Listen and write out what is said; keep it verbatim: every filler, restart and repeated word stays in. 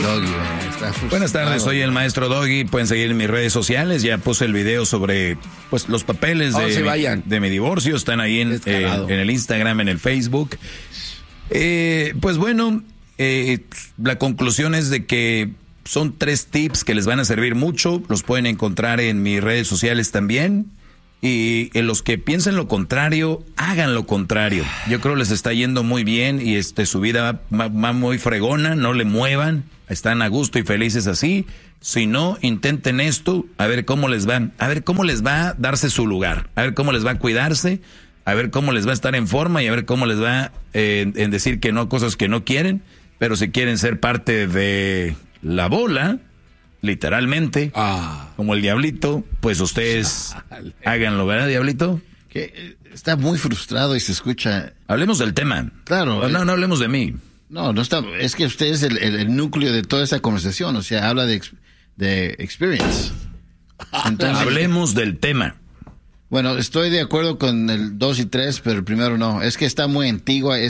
Doggy, está Buenas tardes, soy el maestro Doggy. Pueden seguir en mis redes sociales. Ya puse el video sobre pues los papeles de, oh, mi, de mi divorcio. Están ahí en, eh, en el Instagram, en el Facebook. Eh, pues bueno, eh, la conclusión es de que son tres tips que les van a servir mucho. Los pueden encontrar en mis redes sociales también. Y en los que piensen lo contrario, hagan lo contrario. Yo creo les está yendo muy bien y este su vida va, va muy fregona, no le muevan, están a gusto y felices así. Si no, intenten esto, a ver cómo les van, a ver cómo les va a darse su lugar, a ver cómo les va a cuidarse, a ver cómo les va a estar en forma y a ver cómo les va eh, en decir que no, cosas que no quieren, pero si quieren ser parte de la bola, literalmente, ah. como el diablito, pues ustedes Chale. háganlo, ¿verdad, diablito? Que está muy frustrado y se escucha. Hablemos del tema. Claro. No, no, no hablemos de mí. No, no está. Es que usted es el, el, el núcleo de toda esa conversación. O sea, habla de, de experience. Entonces, hablemos del tema. Bueno, estoy de acuerdo con el dos y tres, pero el primero no. Es que está muy antigua.